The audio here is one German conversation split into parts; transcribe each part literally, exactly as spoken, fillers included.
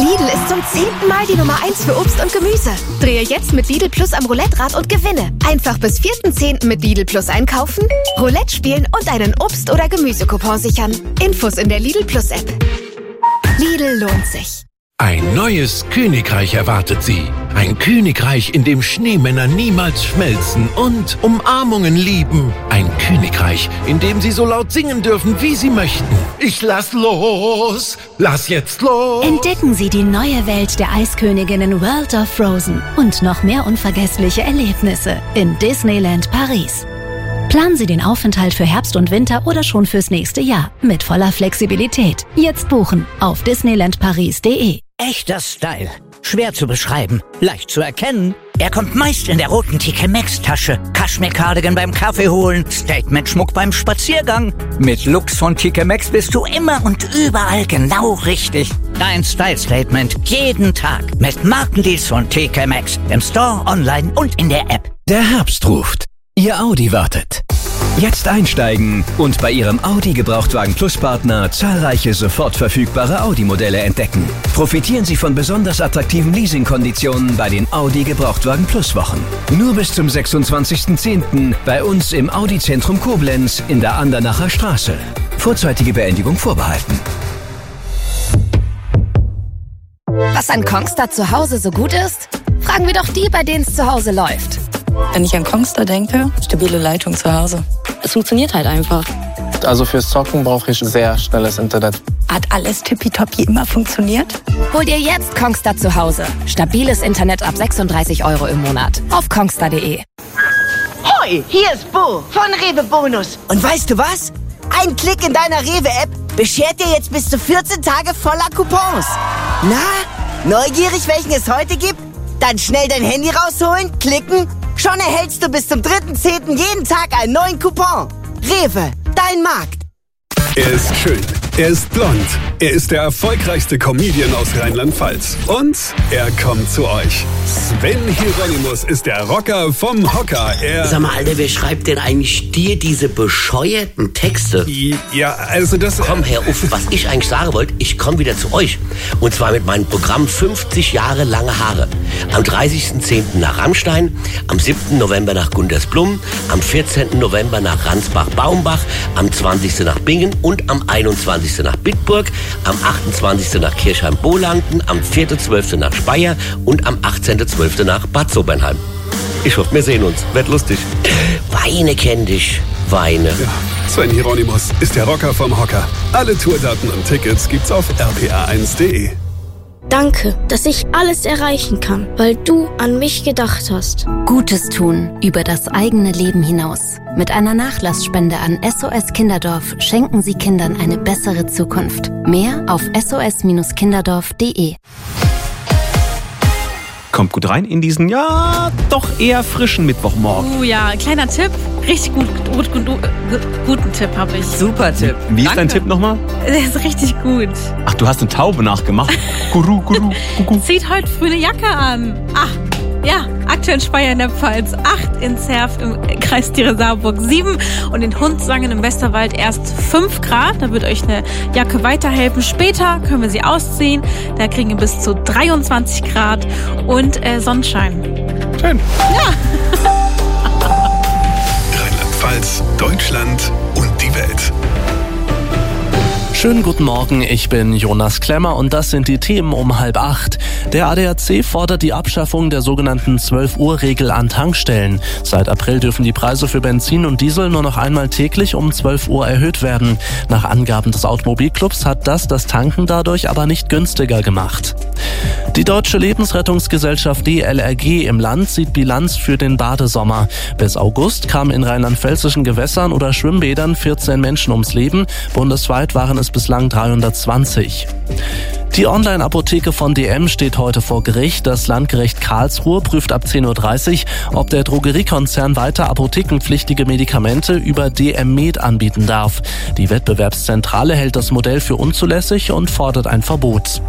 Lidl ist zum zehnten Mal die Nummer eins für Obst und Gemüse. Drehe jetzt mit Lidl Plus am Roulette-Rad und gewinne. Einfach bis vierten zehnten mit Lidl Plus einkaufen, Roulette spielen und einen Obst- oder Gemüsecoupon sichern. Infos in der Lidl Plus App. Lidl lohnt sich. Ein neues Königreich erwartet Sie. Ein Königreich, in dem Schneemänner niemals schmelzen und Umarmungen lieben. Ein Königreich, in dem Sie so laut singen dürfen, wie Sie möchten. Ich lass los, lass jetzt los. Entdecken Sie die neue Welt der Eisköniginnen World of Frozen und noch mehr unvergessliche Erlebnisse in Disneyland Paris. Planen Sie den Aufenthalt für Herbst und Winter oder schon fürs nächste Jahr mit voller Flexibilität. Jetzt buchen auf disneyland paris punkt de. Echter Style. Schwer zu beschreiben, leicht zu erkennen. Er kommt meist in der roten T K Maxx-Tasche, Kaschmir-Cardigan beim Kaffee holen, Statement-Schmuck beim Spaziergang. Mit Looks von T K Maxx bist du immer und überall genau richtig. Dein Style-Statement jeden Tag mit Markendeals von T K Maxx im Store, online und in der App. Der Herbst ruft. Ihr Audi wartet. Jetzt einsteigen und bei Ihrem Audi Gebrauchtwagen Plus Partner zahlreiche sofort verfügbare Audi-Modelle entdecken. Profitieren Sie von besonders attraktiven Leasingkonditionen bei den Audi Gebrauchtwagen Plus Wochen. Nur bis zum sechsundzwanzigsten zehnten bei uns im Audi Zentrum Koblenz in der Andernacher Straße. Vorzeitige Beendigung vorbehalten. Was an Kongstar zu Hause so gut ist? Fragen wir doch die, bei denen es zu Hause läuft. Wenn ich an Kongstar denke, stabile Leitung zu Hause. Es funktioniert halt einfach. Also fürs Zocken brauche ich sehr schnelles Internet. Hat alles tippitoppi immer funktioniert? Hol dir jetzt Kongstar zu Hause. Stabiles Internet ab sechsunddreißig Euro im Monat. Auf kongstar punkt de. Hoi, hier ist Bo von Rewe Bonus. Und weißt du was? Ein Klick in deiner Rewe-App beschert dir jetzt bis zu vierzehn Tage voller Coupons. Na, neugierig, welchen es heute gibt? Dann schnell dein Handy rausholen, klicken. Schon erhältst du bis zum dritten zehnten jeden Tag einen neuen Coupon. Rewe, dein Markt. Er ist schön, er ist blond, er ist der erfolgreichste Comedian aus Rheinland-Pfalz. Und er kommt zu euch. Sven Hieronymus ist der Rocker vom Hocker. Er Sag mal, Alter, wer schreibt denn eigentlich dir diese bescheuerten Texte? Ja, also das... Komm, Herr Uff, was ich eigentlich sagen wollte, ich komme wieder zu euch. Und zwar mit meinem Programm fünfzig Jahre lange Haare. Am dreißigsten zehnten nach Rammstein, am siebten November nach Gundersblum, am vierzehnten November nach Ransbach-Baumbach, am zwanzigsten nach Bingen und am einundzwanzigsten nach Bitburg, am achtundzwanzigsten nach Kirchheim-Bohlanden, am vierten zwölften nach Speyer und am achtzehnten zwölften nach Bad Sobernheim. Ich hoffe, wir sehen uns. Wird lustig. Weine kenn dich. Weine. Ja, Sven Hieronymus ist der Rocker vom Hocker. Alle Tourdaten und Tickets gibt's auf r p a eins punkt de. Danke, dass ich alles erreichen kann, weil du an mich gedacht hast. Gutes tun über das eigene Leben hinaus. Mit einer Nachlassspende an S O S Kinderdorf schenken Sie Kindern eine bessere Zukunft. Mehr auf s o s kinderdorf punkt de. Kommt gut rein in diesen, ja, doch eher frischen Mittwochmorgen. Oh ja, kleiner Tipp. Richtig gut, gut, gut, gut guten Tipp habe ich. Super Tipp. Wie ist Danke. Dein Tipp nochmal? Der ist richtig gut. Ach, du hast eine Taube nachgemacht. Guru, guru, guru. Zieht heute früh eine Jacke an. Ach, ja, aktuell in Speyer in der Pfalz. Acht in Zerf im Kreis Tiere-Saarburg. Sieben und in Hundsangen im Westerwald erst fünf Grad. Da wird euch eine Jacke weiterhelfen. Später können wir sie ausziehen. Da kriegen wir bis zu dreiundzwanzig Grad und äh, Sonnenschein. Schön. Ja. Rheinland-Pfalz, Deutschland und die Welt. Schönen guten Morgen, ich bin Jonas Klemmer und das sind die Themen um halb acht. Der A D A C fordert die Abschaffung der sogenannten zwölf Uhr Regel an Tankstellen. Seit April dürfen die Preise für Benzin und Diesel nur noch einmal täglich um zwölf Uhr erhöht werden. Nach Angaben des Automobilclubs hat das das Tanken dadurch aber nicht günstiger gemacht. Die Deutsche Lebensrettungsgesellschaft D L R G im Land sieht Bilanz für den Badesommer. Bis August kamen in rheinland-pfälzischen Gewässern oder Schwimmbädern vierzehn Menschen ums Leben. Bundesweit waren es bislang dreihundertzwanzig. Die Online-Apotheke von D M steht heute vor Gericht. Das Landgericht Karlsruhe prüft ab zehn Uhr dreißig, ob der Drogeriekonzern weiter apothekenpflichtige Medikamente über D M Med anbieten darf. Die Wettbewerbszentrale hält das Modell für unzulässig und fordert ein Verbot.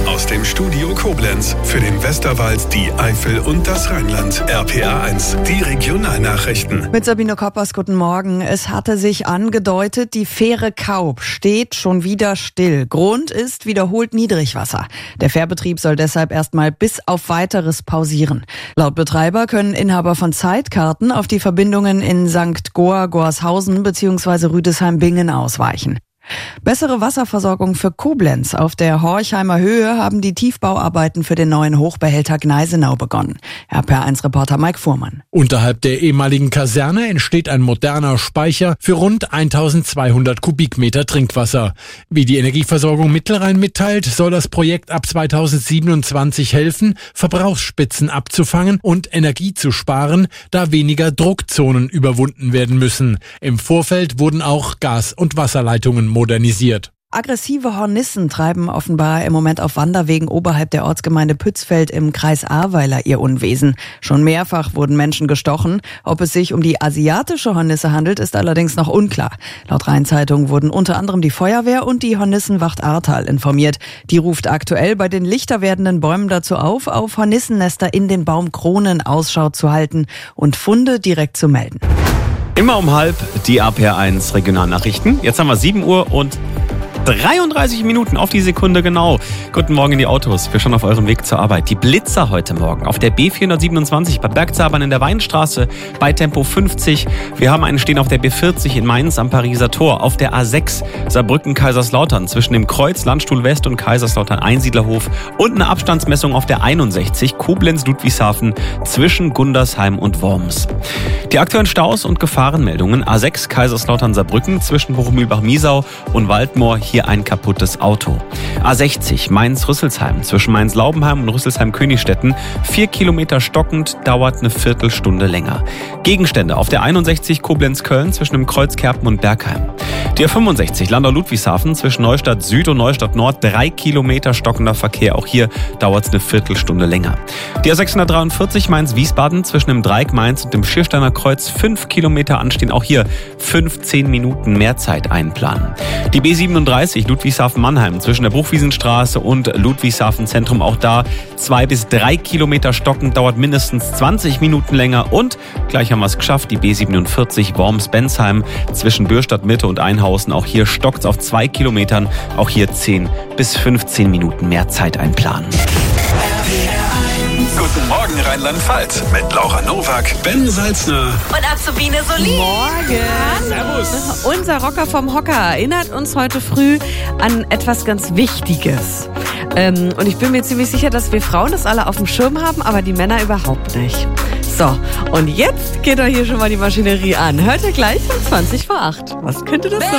aus dem Studio Koblenz. Für den Westerwald, die Eifel und das Rheinland. R P R eins, die Regionalnachrichten. Mit Sabine Koppers, guten Morgen. Es hatte sich angedeutet, die Fähre Kaub steht schon wieder still. Grund ist wiederholt Niedrigwasser. Der Fährbetrieb soll deshalb erstmal bis auf Weiteres pausieren. Laut Betreiber können Inhaber von Zeitkarten auf die Verbindungen in Sankt Goar, Gorshausen bzw. Rüdesheim-Bingen ausweichen. Bessere Wasserversorgung für Koblenz. Auf der Horchheimer Höhe haben die Tiefbauarbeiten für den neuen Hochbehälter Gneisenau begonnen. R P R eins Reporter Mike Fuhrmann. Unterhalb der ehemaligen Kaserne entsteht ein moderner Speicher für rund eintausendzweihundert Kubikmeter Trinkwasser. Wie die Energieversorgung Mittelrhein mitteilt, soll das Projekt ab zweitausendsiebenundzwanzig helfen, Verbrauchsspitzen abzufangen und Energie zu sparen, da weniger Druckzonen überwunden werden müssen. Im Vorfeld wurden auch Gas- und Wasserleitungen modernisiert. Aggressive Hornissen treiben offenbar im Moment auf Wanderwegen oberhalb der Ortsgemeinde Pützfeld im Kreis Ahrweiler ihr Unwesen. Schon mehrfach wurden Menschen gestochen. Ob es sich um die asiatische Hornisse handelt, ist allerdings noch unklar. Laut Rheinzeitung wurden unter anderem die Feuerwehr und die Hornissenwacht Ahrtal informiert. Die ruft aktuell bei den lichter werdenden Bäumen dazu auf, auf Hornissennester in den Baumkronen Ausschau zu halten und Funde direkt zu melden. Immer um halb die R P R eins Regionalnachrichten. Jetzt haben wir sieben Uhr und dreiunddreißig Minuten auf die Sekunde genau. Guten Morgen in die Autos. Wir schauen auf euren Weg zur Arbeit. Die Blitzer heute Morgen auf der B vierhundertsiebenundzwanzig bei Bergzabern in der Weinstraße bei Tempo fünfzig. Wir haben einen stehen auf der B vierzig in Mainz am Pariser Tor. Auf der A sechs Saarbrücken-Kaiserslautern zwischen dem Kreuz Landstuhl West und Kaiserslautern Einsiedlerhof. Und eine Abstandsmessung auf der einundsechzig Koblenz-Ludwigshafen zwischen Gundersheim und Worms. Die aktuellen Staus und Gefahrenmeldungen. A sechs Kaiserslautern-Saarbrücken zwischen Bochum-Mühlbach-Miesau und Waldmoor. Hier ein kaputtes Auto. A sechzig Mainz-Rüsselsheim zwischen Mainz-Laubenheim und Rüsselsheim-Königstetten. Vier Kilometer stockend, dauert eine Viertelstunde länger. Gegenstände auf der einundsechzig Koblenz-Köln zwischen dem Kreuz Kerpen und Bergheim. Die A fünfundsechzig Landau-Ludwigshafen zwischen Neustadt Süd und Neustadt Nord. Drei Kilometer stockender Verkehr. Auch hier dauert es eine Viertelstunde länger. Die A sechshundertdreiundvierzig Mainz-Wiesbaden zwischen dem Dreieck Mainz und dem Schiersteiner Kreuz. Fünf Kilometer anstehen. Auch hier fünfzehn Minuten mehr Zeit einplanen. Die B siebenunddreißig Ludwigshafen-Mannheim zwischen der Bruchwiesenstraße und Ludwigshafen-Zentrum. Auch da zwei bis drei Kilometer stockend, dauert mindestens zwanzig Minuten länger. Und gleich haben wir es geschafft, die B siebenundvierzig Worms-Bensheim zwischen Bürstadt-Mitte und Einhausen. Auch hier stockt es auf zwei Kilometern. Auch hier zehn bis fünfzehn Minuten mehr Zeit einplanen. Guten Morgen Rheinland-Pfalz mit Laura Nowak, Ben Salzner und Azubine Solin. Morgen. Servus. Unser Rocker vom Hocker erinnert uns heute früh an etwas ganz Wichtiges. Ähm, und ich bin mir ziemlich sicher, dass wir Frauen das alle auf dem Schirm haben, aber die Männer überhaupt nicht. So, und jetzt geht doch hier schon mal die Maschinerie an. Hört ihr gleich um zwanzig vor acht. Was könnte das sein?